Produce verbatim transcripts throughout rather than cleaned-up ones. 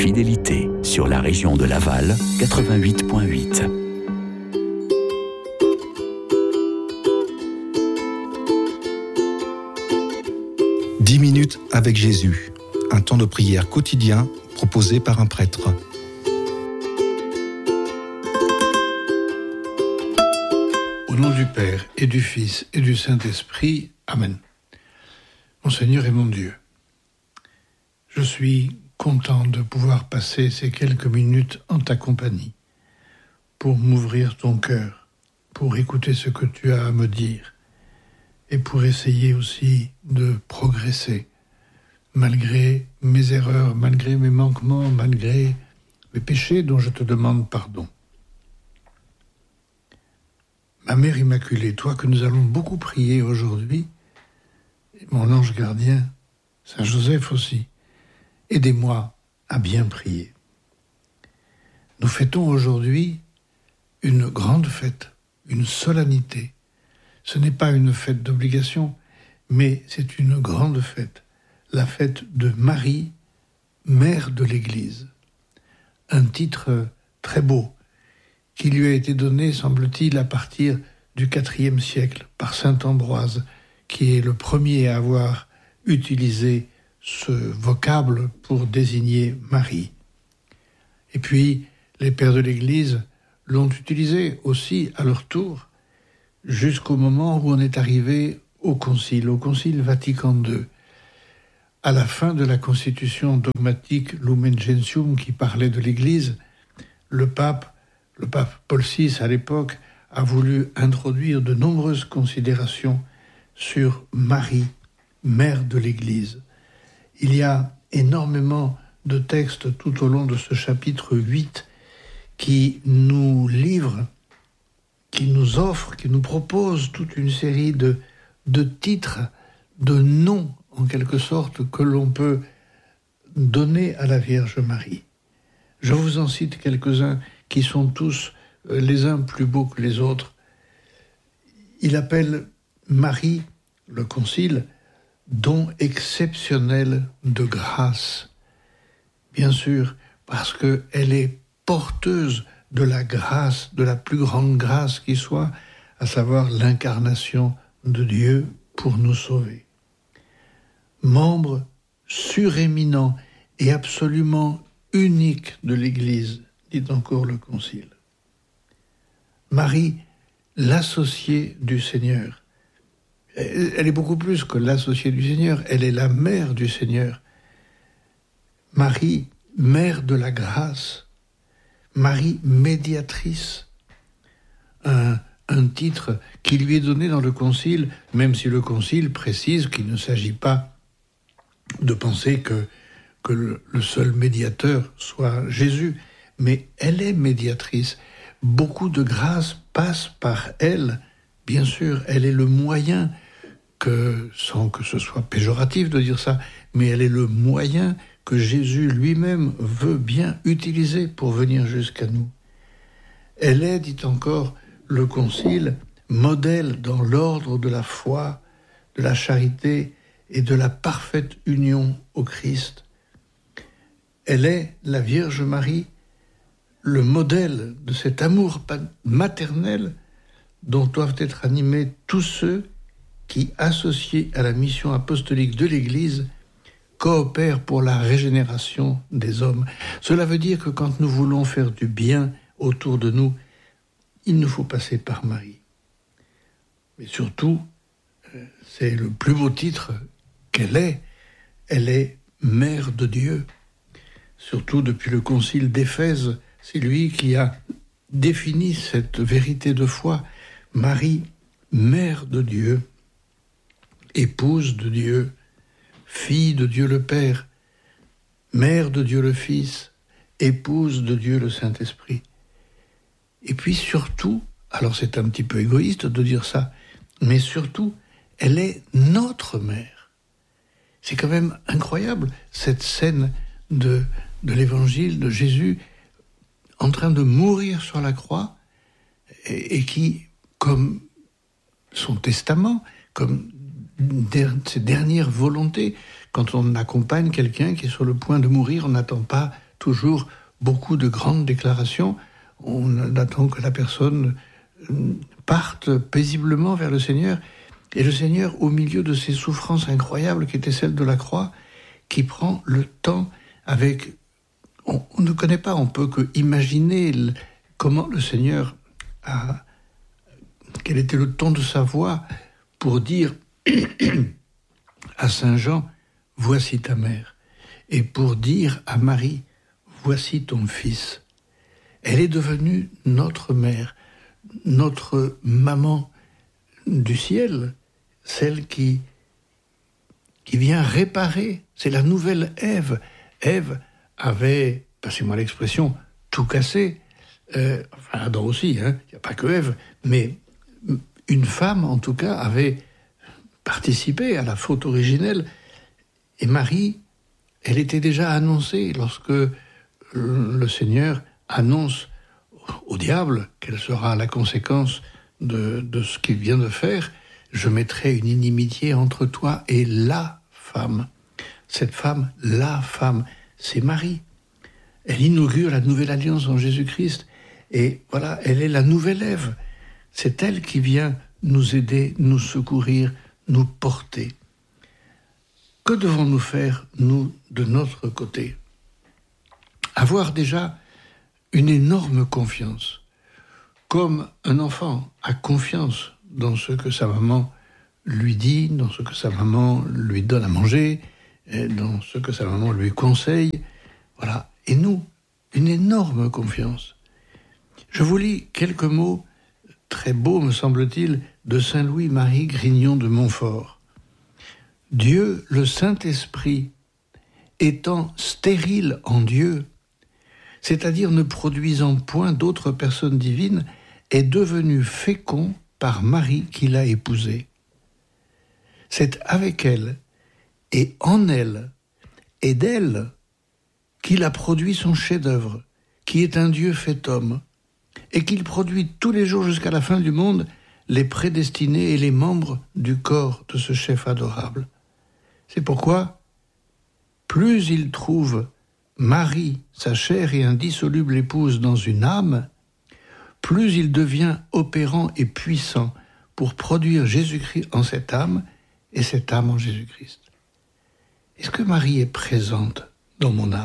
Fidélité sur la région de Laval, quatre-vingt-huit virgule huit. Dix minutes avec Jésus, un temps de prière quotidien proposé par un prêtre. Au nom du Père et du Fils et du Saint-Esprit, Amen. Mon Seigneur et mon Dieu, je suis content de pouvoir passer ces quelques minutes en ta compagnie pour m'ouvrir ton cœur, pour écouter ce que tu as à me dire et pour essayer aussi de progresser malgré mes erreurs, malgré mes manquements, malgré mes péchés dont je te demande pardon. Ma Mère Immaculée, toi que nous allons beaucoup prier aujourd'hui, et mon ange gardien, Saint Joseph aussi, aidez-moi à bien prier. Nous fêtons aujourd'hui une grande fête, une solennité. Ce n'est pas une fête d'obligation, mais c'est une grande fête, la fête de Marie, mère de l'Église. Un titre très beau, qui lui a été donné, semble-t-il, à partir du quatrième siècle, par saint Ambroise, qui est le premier à avoir utilisé ce vocable pour désigner Marie. Et puis, les pères de l'Église l'ont utilisé aussi à leur tour, jusqu'au moment où on est arrivé au Concile, au Concile Vatican deux, à la fin de la constitution dogmatique Lumen Gentium qui parlait de l'Église. Le pape, le pape Paul six à l'époque, a voulu introduire de nombreuses considérations sur Marie, mère de l'Église. Il y a énormément de textes tout au long de ce chapitre huit qui nous livrent, qui nous offrent, qui nous proposent toute une série de, de titres, de noms en quelque sorte que l'on peut donner à la Vierge Marie. Je vous en cite quelques-uns qui sont tous les uns plus beaux que les autres. Il appelle Marie, le Concile, don exceptionnel de grâce. Bien sûr, parce qu'elle est porteuse de la grâce, de la plus grande grâce qui soit, à savoir l'incarnation de Dieu pour nous sauver. Membre suréminent et absolument unique de l'Église, dit encore le Concile. Marie, l'associée du Seigneur. Elle est beaucoup plus que l'associée du Seigneur, elle est la mère du Seigneur. Marie, mère de la grâce. Marie, médiatrice. Un, un titre qui lui est donné dans le Concile, même si le Concile précise qu'il ne s'agit pas de penser que, que le, le seul médiateur soit Jésus, mais elle est médiatrice. Beaucoup de grâce passe par elle. Bien sûr, elle est le moyen, que, sans que ce soit péjoratif de dire ça, mais elle est le moyen que Jésus lui-même veut bien utiliser pour venir jusqu'à nous. Elle est, dit encore le Concile, modèle dans l'ordre de la foi, de la charité et de la parfaite union au Christ. Elle est, la Vierge Marie, le modèle de cet amour maternel dont doivent être animés tous ceux qui, associés à la mission apostolique de l'Église, coopèrent pour la régénération des hommes. Cela veut dire que quand nous voulons faire du bien autour de nous, il nous faut passer par Marie. Mais surtout, c'est le plus beau titre qu'elle est. Elle est mère de Dieu. Surtout depuis le concile d'Éphèse, c'est lui qui a défini cette vérité de foi. Marie, mère de Dieu, épouse de Dieu, fille de Dieu le Père, mère de Dieu le Fils, épouse de Dieu le Saint-Esprit. Et puis surtout, alors c'est un petit peu égoïste de dire ça, mais surtout, elle est notre mère. C'est quand même incroyable, cette scène de, de l'évangile de Jésus en train de mourir sur la croix et, et qui, comme son testament, comme der, ses dernières volontés, quand on accompagne quelqu'un qui est sur le point de mourir, on n'attend pas toujours beaucoup de grandes déclarations. On attend que la personne parte paisiblement vers le Seigneur. Et le Seigneur, au milieu de ces souffrances incroyables qui étaient celles de la croix, qui prend le temps avec... On, on ne connaît pas, on peut que imaginer le, comment le Seigneur a... Quel était le ton de sa voix pour dire à Saint Jean, voici ta mère. Et pour dire à Marie, voici ton fils. Elle est devenue notre mère, notre maman du ciel, celle qui, qui vient réparer. C'est la nouvelle Ève. Ève avait, passez-moi l'expression, tout cassé. Euh, enfin, Adam aussi, hein, il n'y a pas que Ève, mais une femme, en tout cas, avait participé à la faute originelle. Et Marie, elle était déjà annoncée lorsque le Seigneur annonce au diable quelle sera la conséquence de, de ce qu'il vient de faire. Je mettrai une inimitié entre toi et la femme. Cette femme, la femme, c'est Marie. Elle inaugure la nouvelle alliance en Jésus-Christ. Et voilà, elle est la nouvelle Ève. C'est elle qui vient nous aider, nous secourir, nous porter. Que devons-nous faire, nous, de notre côté ? Avoir déjà une énorme confiance. Comme un enfant a confiance dans ce que sa maman lui dit, dans ce que sa maman lui donne à manger, dans ce que sa maman lui conseille. Voilà. Et nous, une énorme confiance. Je vous lis quelques mots très beaux, me semble-t-il, de Saint Louis-Marie Grignon de Montfort. Dieu, le Saint-Esprit, étant stérile en Dieu, c'est-à-dire ne produisant point d'autres personnes divines, est devenu fécond par Marie qui l'a épousée. C'est avec elle et en elle et d'elle qu'il a produit son chef-d'œuvre, qui est un Dieu fait homme, et qu'il produit tous les jours jusqu'à la fin du monde les prédestinés et les membres du corps de ce chef adorable. C'est pourquoi, plus il trouve Marie, sa chère et indissoluble épouse, dans une âme, plus il devient opérant et puissant pour produire Jésus-Christ en cette âme et cette âme en Jésus-Christ. Est-ce que Marie est présente dans mon âme ?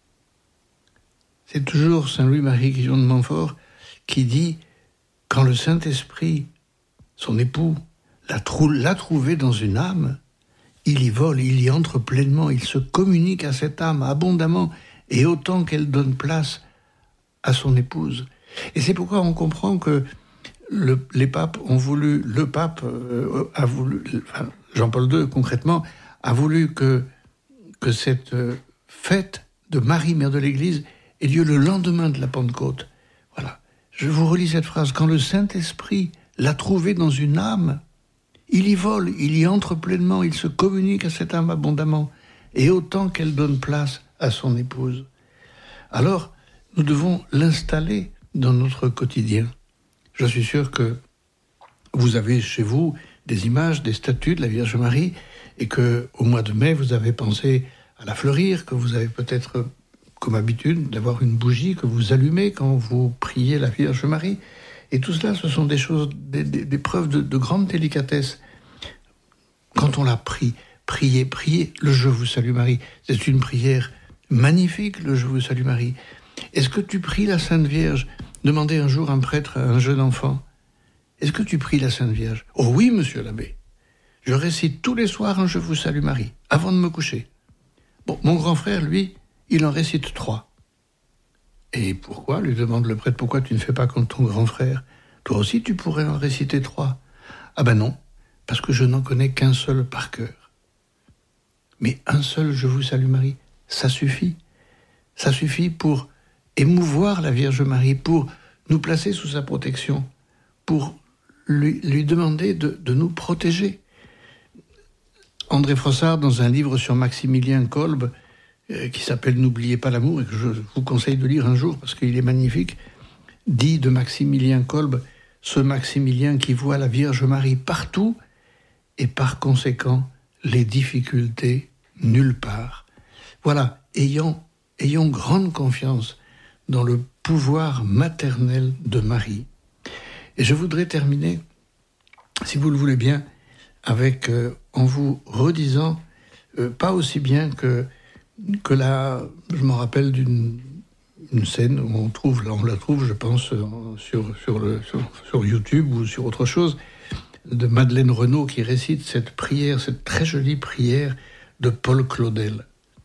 C'est toujours Saint Louis-Marie Grignon de Montfort qui dit « Quand le Saint-Esprit, son époux, l'a, trou- l'a trouvé dans une âme, il y vole, il y entre pleinement, il se communique à cette âme abondamment et autant qu'elle donne place à son épouse. » Et c'est pourquoi on comprend que le, les papes ont voulu, le pape euh, a voulu, enfin, Jean-Paul deux concrètement, a voulu que, que cette euh, fête de Marie, mère de l'Église, ait lieu le lendemain de la Pentecôte. Voilà. Je vous relis cette phrase. Quand le Saint-Esprit l'a trouvé dans une âme, il y vole, il y entre pleinement, il se communique à cette âme abondamment, et autant qu'elle donne place à son épouse. Alors, nous devons l'installer dans notre quotidien. Je suis sûr que vous avez chez vous des images, des statues de la Vierge Marie, et que au mois de mai, vous avez pensé à la fleurir, que vous avez peut-être comme habitude d'avoir une bougie que vous allumez quand vous priez la Vierge Marie. Et tout cela, ce sont des choses, des, des, des preuves de, de grande délicatesse. Quand on la prie, priez, priez le « Je vous salue Marie ». C'est une prière magnifique, le « Je vous salue Marie ». Est-ce que tu pries la Sainte Vierge ? Demandait un jour un prêtre à un jeune enfant. Est-ce que tu pries la Sainte Vierge ? Oh oui, monsieur l'abbé. Je récite tous les soirs un « Je vous salue Marie » avant de me coucher. Bon, mon grand frère, lui, il en récite trois. Et pourquoi, lui demande le prêtre, pourquoi tu ne fais pas comme ton grand frère ? Toi aussi, tu pourrais en réciter trois. Ah ben non, parce que je n'en connais qu'un seul par cœur. Mais un seul « Je vous salue Marie », ça suffit. Ça suffit pour émouvoir la Vierge Marie, pour nous placer sous sa protection, pour lui, lui demander de, de nous protéger. André Frossard, dans un livre sur Maximilien Kolbe, euh, qui s'appelle « N'oubliez pas l'amour », et que je vous conseille de lire un jour parce qu'il est magnifique, dit de Maximilien Kolbe, ce Maximilien qui voit la Vierge Marie partout et par conséquent les difficultés nulle part. Voilà, ayant ayons grande confiance dans le pouvoir maternel de Marie. Et je voudrais terminer, si vous le voulez bien, avec, euh, en vous redisant, euh, pas aussi bien que, que la... Je me rappelle d'une une scène où on, trouve, on la trouve, je pense, sur, sur, le, sur, sur YouTube ou sur autre chose, de Madeleine Renaud qui récite cette prière, cette très jolie prière de Paul Claudel.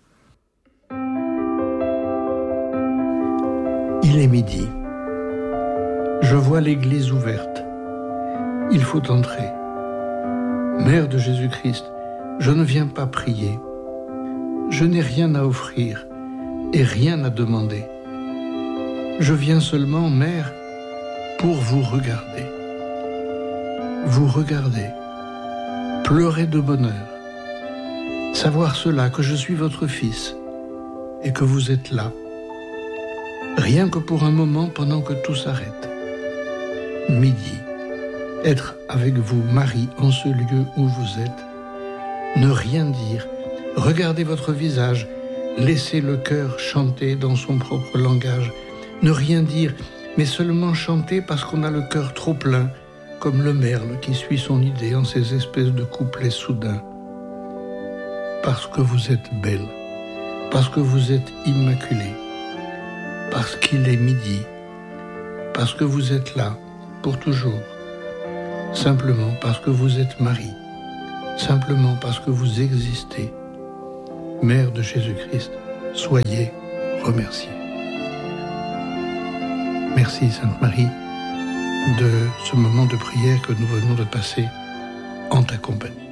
Il est midi. Je vois l'église ouverte. Il faut entrer. Mère de Jésus-Christ, je ne viens pas prier. Je n'ai rien à offrir et rien à demander. Je viens seulement, Mère, pour vous regarder. Vous regarder, pleurer de bonheur, savoir cela, que je suis votre fils et que vous êtes là, rien que pour un moment pendant que tout s'arrête. Midi, être avec vous, Marie, en ce lieu où vous êtes, ne rien dire, regarder votre visage, laisser le cœur chanter dans son propre langage, ne rien dire, mais seulement chanter parce qu'on a le cœur trop plein, comme le merle qui suit son idée en ces espèces de couplets soudains. Parce que vous êtes belle, parce que vous êtes immaculée, parce qu'il est midi, parce que vous êtes là pour toujours, simplement parce que vous êtes Marie, simplement parce que vous existez. Mère de Jésus-Christ, soyez remerciée. Merci Sainte Marie de ce moment de prière que nous venons de passer en ta compagnie.